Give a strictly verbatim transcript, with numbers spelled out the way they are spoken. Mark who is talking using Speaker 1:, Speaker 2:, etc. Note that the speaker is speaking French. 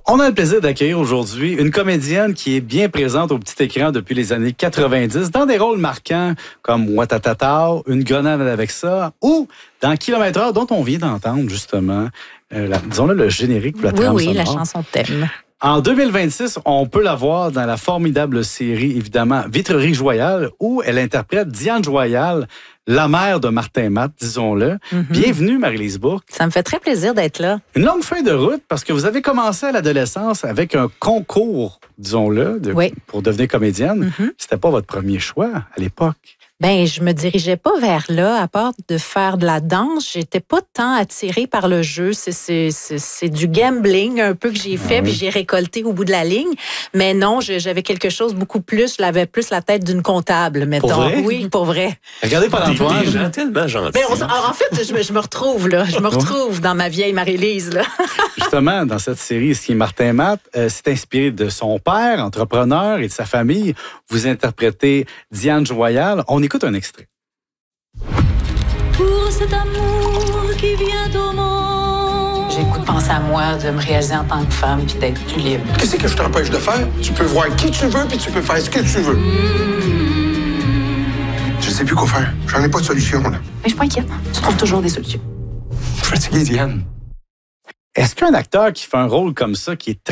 Speaker 1: On a le plaisir d'accueillir aujourd'hui une comédienne qui est bien présente au petit écran depuis les années quatre-vingt-dix dans des rôles marquants comme Ouattatata, Une grenade avec ça ou dans Kilomètre heure dont on vient d'entendre justement, euh, la, disons-le, le générique pour la trame
Speaker 2: Oui, oui,
Speaker 1: sonore.
Speaker 2: la chanson thème.
Speaker 1: En deux mille vingt-six, on peut la voir dans la formidable série, évidemment, Vitrerie Joyale, où elle interprète Diane Joyal, la mère de Martin Matt, disons-le. Mm-hmm. Bienvenue, Marie-Lise Bourque.
Speaker 2: Ça me fait très plaisir d'être là.
Speaker 1: Une longue fin de route, parce que vous avez commencé à l'adolescence avec un concours, disons-le, de,
Speaker 2: oui.
Speaker 1: pour devenir comédienne. Mm-hmm. C'était pas votre premier choix à l'époque.
Speaker 2: Ben, je me dirigeais pas vers là, à part de faire de la danse. J'étais pas tant attirée par le jeu. C'est, c'est, c'est, c'est du gambling un peu que j'ai fait, ah oui. puis j'ai récolté au bout de la ligne. Mais non, j'avais quelque chose beaucoup plus. Je l'avais plus la tête d'une comptable, mettons.
Speaker 1: Pour vrai?
Speaker 2: Oui, pour vrai.
Speaker 1: Regardez pas l'Antoine.
Speaker 3: Des gens tellement gentils.
Speaker 2: Ben, on, en fait, je me, je me retrouve là. Je me retrouve dans ma vieille Marie-Lise là.
Speaker 1: Justement, dans cette série, ce qui est Martin Matt, euh, c'est inspiré de son père, entrepreneur, et de sa famille. Vous interprétez Diane Joyal. On écoute un extrait.
Speaker 4: Pour cet amour qui vient au monde.
Speaker 5: J'ai le goût de penser à moi, de me réaliser en tant que femme puis d'être plus libre.
Speaker 6: Qu'est-ce que je t'empêche de faire? Tu peux voir qui tu veux puis tu peux faire ce que tu veux. Mm-hmm. Je sais plus quoi faire. J'en ai pas de solution, là.
Speaker 5: Mais je suis pas inquiète. Tu trouves toujours des solutions.
Speaker 6: Je suis fatigué, Diane.
Speaker 1: Est-ce qu'un acteur qui fait un rôle comme ça, qui est